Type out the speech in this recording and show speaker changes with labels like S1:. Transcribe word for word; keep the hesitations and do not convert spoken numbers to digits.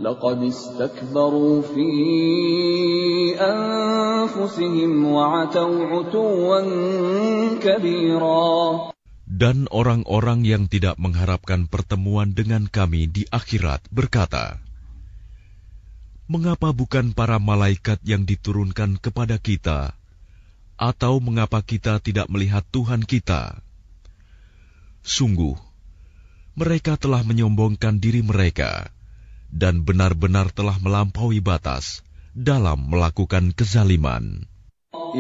S1: لقد استكبروا في أنفسهم وعتوا عتوا كبيرا.
S2: Dan orang-orang yang tidak mengharapkan pertemuan dengan kami di akhirat berkata, mengapa bukan para malaikat yang diturunkan kepada kita, atau mengapa kita tidak melihat Tuhan kita? Sungguh, mereka telah menyombongkan diri mereka, dan benar-benar telah melampaui batas dalam melakukan kezaliman.